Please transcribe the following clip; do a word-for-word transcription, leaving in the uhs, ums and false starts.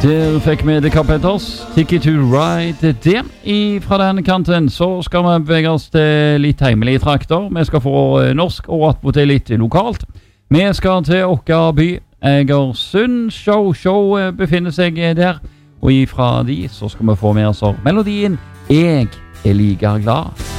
Der fikk vi The Carpenters, Ticket to Ride det. Fra denne kanten så skal vi bevege oss til litt heimelige trakter. Vi skal få norsk og attpåtil litt lokalt. Vi skal til Åkra by. Egersund Show Show befinner seg der. Og ifra de så skal vi få med oss melodien Jeg er like glad.